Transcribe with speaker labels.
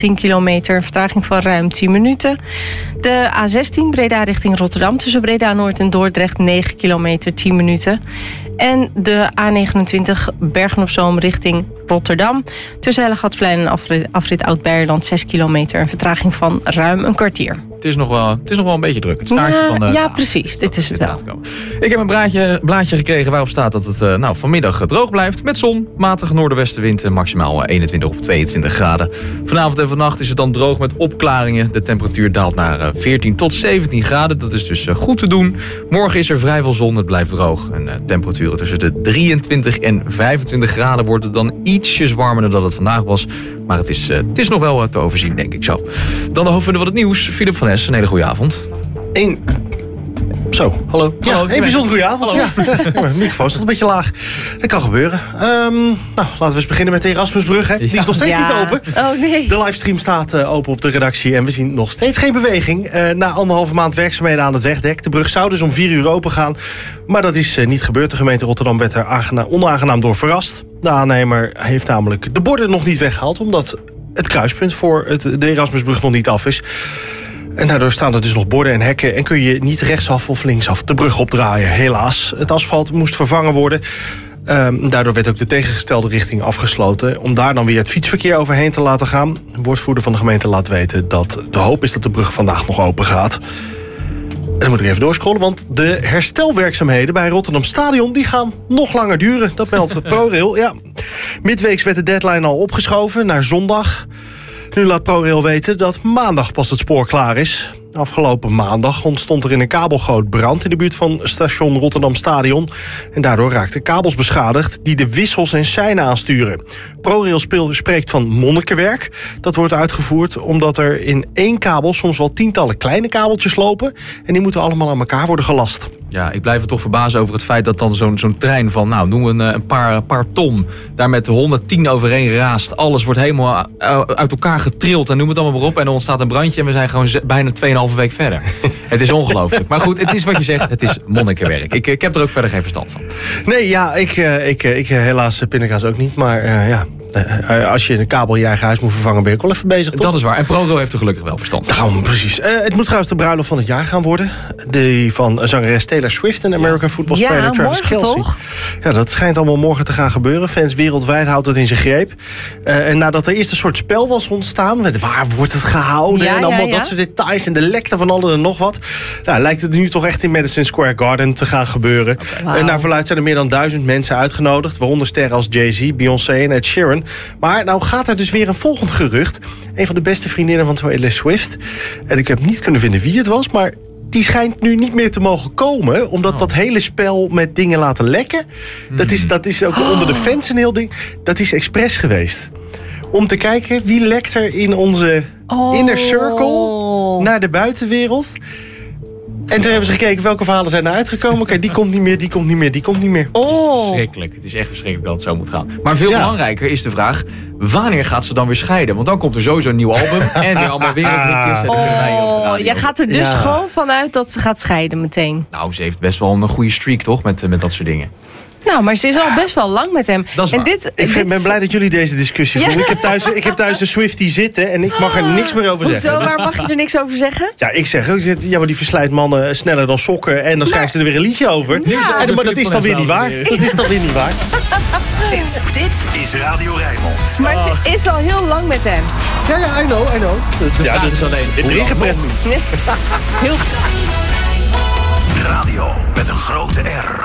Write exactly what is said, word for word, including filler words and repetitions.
Speaker 1: tien kilometer, vertraging van ruim tien minuten. De A zestien Breda richting Rotterdam tussen Breda Noord en Dordrecht negen kilometer, tien minuten. En de A negenentwintig Bergen-op-Zoom richting Rotterdam tussen Hellegatsplein en afrit, afrit Oud-Beijerland zes kilometer. Een vertraging van ruim een kwartier.
Speaker 2: Het is nog wel, het is nog wel een beetje druk. Het staartje
Speaker 1: ja,
Speaker 2: van de,
Speaker 1: ja,
Speaker 2: nou,
Speaker 1: precies. Dit is het wel.
Speaker 2: Ik heb een blaadje, blaadje gekregen waarop staat dat het uh, nou, vanmiddag droog blijft. Met zon, matige noordenwestenwind en maximaal eenentwintig of tweeëntwintig graden. Vanavond en vannacht is het dan droog met opklaringen. De temperatuur daalt naar uh, veertien tot zeventien graden. Dat is dus uh, goed te doen. Morgen is er vrij veel zon, het blijft droog. En uh, temperaturen tussen de drieëntwintig en vijfentwintig graden wordt het dan ietsjes warmer dan dat het vandaag was. Maar het is, uh, het is nog wel uh, te overzien, denk ik zo. Dan de hoofdpunten van het nieuws. Philip van Es, een hele goede avond.
Speaker 3: Eén... Zo, hallo. Ja,
Speaker 2: hallo,
Speaker 3: een bijzonder goede avond.
Speaker 2: Hallo.
Speaker 3: Ja. Mijn microfoon staat een beetje laag. Dat kan gebeuren. Um, nou, laten we eens beginnen met de Erasmusbrug. Hè. Die is nog steeds
Speaker 1: ja.
Speaker 3: niet open.
Speaker 1: Oh nee.
Speaker 3: De livestream staat uh, open op de redactie en we zien nog steeds geen beweging. Uh, na anderhalve maand werkzaamheden aan het wegdek. De brug zou dus om vier uur open gaan. Maar dat is uh, niet gebeurd. De gemeente Rotterdam werd er aangena- onaangenaam door verrast. De aannemer heeft namelijk de borden nog niet weggehaald, omdat het kruispunt voor het, de Erasmusbrug nog niet af is. En daardoor staan er dus nog borden en hekken en kun je niet rechtsaf of linksaf de brug opdraaien. Helaas, het asfalt moest vervangen worden. Um, daardoor werd ook de tegengestelde richting afgesloten. Om daar dan weer het fietsverkeer overheen te laten gaan. De woordvoerder van de gemeente laat weten dat de hoop is dat de brug vandaag nog open gaat. En dan moet ik even doorscrollen, want de herstelwerkzaamheden bij Rotterdam Stadion die gaan nog langer duren. Dat meldt ProRail. Ja. Midweeks werd de deadline al opgeschoven naar zondag. Nu laat ProRail weten dat maandag pas het spoor klaar is. Afgelopen maandag ontstond er in een kabelgoot brand in de buurt van station Rotterdam Stadion. En daardoor raakten kabels beschadigd die de wissels en seinen aansturen. ProRail speel, spreekt van monnikenwerk. Dat wordt uitgevoerd omdat er in één kabel soms wel tientallen kleine kabeltjes lopen. En die moeten allemaal aan elkaar worden gelast.
Speaker 2: Ja, ik blijf er toch verbazen over het feit dat dan zo'n, zo'n trein van, nou, noem een, een paar, paar ton, daar met honderdtien overheen raast. Alles wordt helemaal uit elkaar getrild en noem het allemaal maar op. En er ontstaat een brandje en we zijn gewoon bijna tweeënhalve week verder. Het is ongelooflijk. Maar goed, het is wat je zegt, het is monnikenwerk. Ik, ik heb er ook verder geen verstand van.
Speaker 3: Nee, ja, ik, ik, ik helaas pindakaas ook niet, maar uh, ja... Uh, als je een kabel in je eigen huis moet vervangen, ben je ook wel even bezig, toch?
Speaker 2: Dat is waar. En ProRail heeft er gelukkig wel verstand van.
Speaker 3: Daarom, precies. Uh, het moet trouwens de bruiloft van het jaar gaan worden. Die van zangeres Taylor Swift en American football speler
Speaker 1: ja,
Speaker 3: Travis Kelce.
Speaker 1: Toch?
Speaker 3: Ja, dat schijnt allemaal morgen te gaan gebeuren. Fans wereldwijd houdt het in zijn greep. Uh, en nadat er eerst een soort spel was ontstaan, met waar wordt het gehouden
Speaker 1: Ja,
Speaker 3: en allemaal
Speaker 1: ja, ja.
Speaker 3: dat soort details en de lekte van alles en nog wat. Nou, lijkt het nu toch echt in Madison Square Garden te gaan gebeuren.
Speaker 2: Okay.
Speaker 1: Wow.
Speaker 3: En naar verluidt zijn er meer dan duizend mensen uitgenodigd, waaronder sterren als Jay-Z, Beyoncé en Ed Sheeran. Maar nou gaat er dus weer een volgend gerucht. Een van de beste vriendinnen van Taylor Swift. En ik heb niet kunnen vinden wie het was, maar die schijnt nu niet meer te mogen komen, omdat oh. dat hele spel met dingen laten lekken, mm. dat, is, dat is ook oh. onder de fans een heel ding. Dat is expres geweest. Om te kijken wie lekt er in onze oh. inner circle naar de buitenwereld. En toen hebben ze gekeken welke verhalen zijn er uitgekomen. Oké, okay, die komt niet meer, die komt niet meer, die komt niet meer.
Speaker 1: Oh.
Speaker 2: Verschrikkelijk. Het is echt verschrikkelijk dat het zo moet gaan. Maar veel
Speaker 3: ja.
Speaker 2: belangrijker is de vraag, wanneer gaat ze dan weer scheiden? Want dan komt er sowieso een nieuw album en weer allemaal wereldhitjes. En dan kunnen wij hier op de radio.
Speaker 1: Jij gaat er dus
Speaker 3: ja.
Speaker 1: gewoon vanuit dat ze gaat scheiden meteen.
Speaker 2: Nou, ze heeft best wel een goede streak, toch? Met, met dat soort dingen.
Speaker 1: Nou, maar ze is al best wel lang met hem.
Speaker 2: Dat is
Speaker 1: en
Speaker 2: waar.
Speaker 1: dit,
Speaker 3: Ik vind,
Speaker 1: dit
Speaker 3: ben blij dat jullie deze discussie voeren. Ja. Ik, heb thuis, ik heb thuis een Swiftie zitten en ik mag er niks meer over zeggen.
Speaker 1: Hoezo, waar mag je er niks over zeggen?
Speaker 3: Ja, ik zeg ook, ja, maar die verslijt mannen sneller dan sokken en dan schrijven ze er weer een liedje over.
Speaker 1: Ja.
Speaker 3: En, maar dat is dan weer niet waar. Dat is dan weer niet waar.
Speaker 4: Dit, dit is Radio Rijnmond.
Speaker 1: Maar ze is al heel lang met hem.
Speaker 3: Ja, ja, I know, I know.
Speaker 2: Ja, dat is alleen.
Speaker 3: Het regenpret.
Speaker 1: Heel
Speaker 4: Radio met een grote R.